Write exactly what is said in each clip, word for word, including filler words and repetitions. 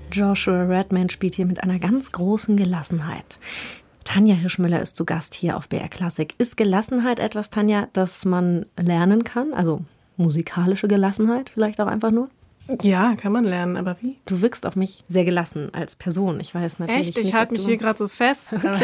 Joshua Redman spielt hier mit einer ganz großen Gelassenheit. Tanja Hirschmüller ist zu Gast hier auf B R Klassik. Ist Gelassenheit etwas, Tanja, das man lernen kann? Also musikalische Gelassenheit vielleicht auch einfach nur? Ja, kann man lernen, aber wie? Du wirkst auf mich sehr gelassen als Person. Ich weiß natürlich Echt? nicht. Ich halte mich du... hier gerade so fest.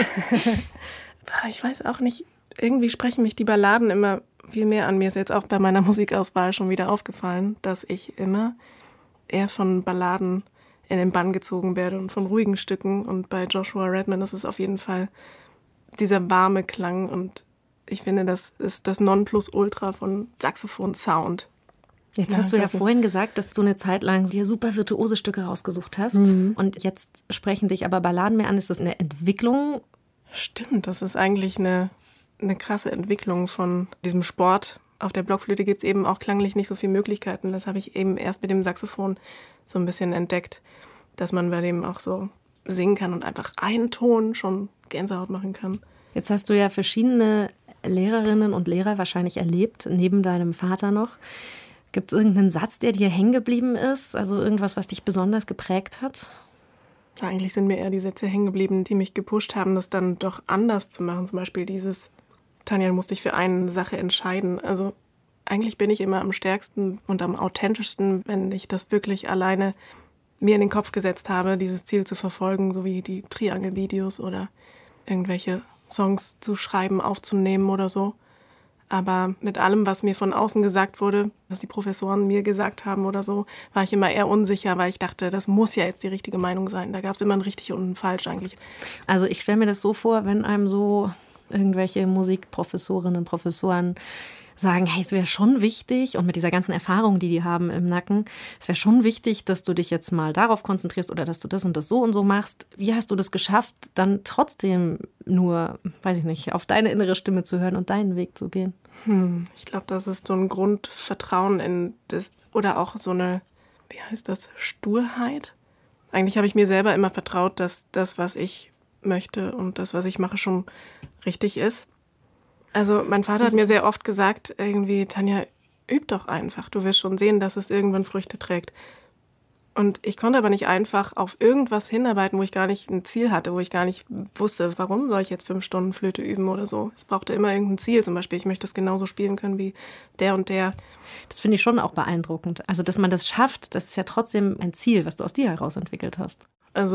Ich weiß auch nicht, irgendwie sprechen mich die Balladen immer viel mehr an. Mir ist jetzt auch bei meiner Musikauswahl schon wieder aufgefallen, dass ich immer eher von Balladen in den Bann gezogen werde und von ruhigen Stücken. Und bei Joshua Redman ist es auf jeden Fall dieser warme Klang. Und ich finde, das ist das Nonplusultra von Saxophon-Sound. Jetzt ja, hast du ja nicht. vorhin gesagt, dass du eine Zeit lang dir super virtuose Stücke rausgesucht hast. Mhm. Und jetzt sprechen dich aber Balladen mehr an. Ist das eine Entwicklung? Stimmt, das ist eigentlich eine, eine krasse Entwicklung von diesem Sport. Auf der Blockflöte gibt es eben auch klanglich nicht so viele Möglichkeiten. Das habe ich eben erst mit dem Saxophon so ein bisschen entdeckt, dass man bei dem auch so singen kann und einfach einen Ton schon Gänsehaut machen kann. Jetzt hast du ja verschiedene Lehrerinnen und Lehrer wahrscheinlich erlebt, neben deinem Vater noch. Gibt es irgendeinen Satz, der dir hängen geblieben ist? Also irgendwas, was dich besonders geprägt hat? Eigentlich sind mir eher die Sätze hängen geblieben, die mich gepusht haben, das dann doch anders zu machen. Zum Beispiel dieses, Tanja, du musst dich für eine Sache entscheiden. Also eigentlich bin ich immer am stärksten und am authentischsten, wenn ich das wirklich alleine mir in den Kopf gesetzt habe, dieses Ziel zu verfolgen, so wie die Triangelvideos oder irgendwelche Songs zu schreiben, aufzunehmen oder so. Aber mit allem, was mir von außen gesagt wurde, was die Professoren mir gesagt haben oder so, war ich immer eher unsicher, weil ich dachte, das muss ja jetzt die richtige Meinung sein. Da gab es immer ein richtig und ein falsch eigentlich. Also ich stelle mir das so vor, wenn einem so irgendwelche Musikprofessorinnen und Professoren sagen, hey, es wäre schon wichtig, und mit dieser ganzen Erfahrung, die die haben im Nacken, es wäre schon wichtig, dass du dich jetzt mal darauf konzentrierst oder dass du das und das so und so machst. Wie hast du das geschafft, dann trotzdem nur, weiß ich nicht, auf deine innere Stimme zu hören und deinen Weg zu gehen? Hm, ich glaube, das ist so ein Grundvertrauen in das, oder auch so eine, wie heißt das, Sturheit. Eigentlich habe ich mir selber immer vertraut, dass das, was ich möchte und das, was ich mache, schon richtig ist. Also mein Vater hat mir sehr oft gesagt, irgendwie, Tanja, üb doch einfach. Du wirst schon sehen, dass es irgendwann Früchte trägt. Und ich konnte aber nicht einfach auf irgendwas hinarbeiten, wo ich gar nicht ein Ziel hatte, wo ich gar nicht wusste, warum soll ich jetzt fünf Stunden Flöte üben oder so. Es brauchte immer irgendein Ziel. Zum Beispiel, ich möchte das genauso spielen können wie der und der. Das finde ich schon auch beeindruckend. Also, dass man das schafft, das ist ja trotzdem ein Ziel, was du aus dir heraus entwickelt hast.